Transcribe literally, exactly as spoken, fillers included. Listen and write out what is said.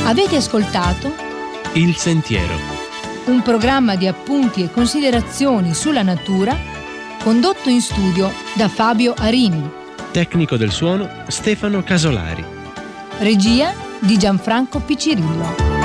Avete ascoltato Il Sentiero, un programma di appunti e considerazioni sulla natura condotto in studio da Fabio Arini. tecnico del suono Stefano Casolari. Regia di Gianfranco Piccirillo.